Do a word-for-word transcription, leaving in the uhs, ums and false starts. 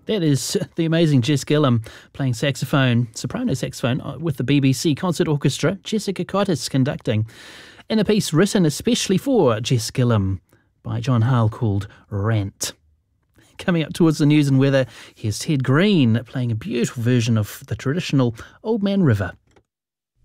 That is the amazing Jess Gillam playing saxophone, soprano saxophone, with the B B C Concert Orchestra, Jessica Cottis conducting, in a piece written especially for Jess Gillam by John Hale called Rant. Coming up towards the news and weather, here's Ted Green playing a beautiful version of the traditional Old Man River.